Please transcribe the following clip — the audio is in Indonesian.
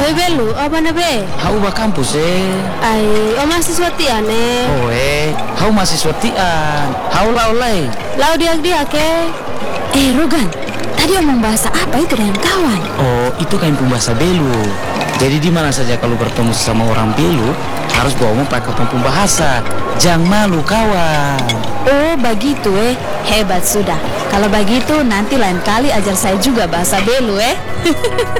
Oi Belu, apa na be? Hau ba kampus Ai, o mahasiswa tian Oh hau mahasiswa tian. Hau lau lai. Lau diak ke? Rogan, tadi omong bahasa apa itu dengan kawan? Oh, itu kan pembahasa Belu. Jadi di mana saja kalau bertemu sama orang Belu, harus bawa omong pakai pembahasa. Jangan malu kawan. Oh begitu hebat sudah. Kalau begitu nanti lain kali ajar saya juga bahasa Belu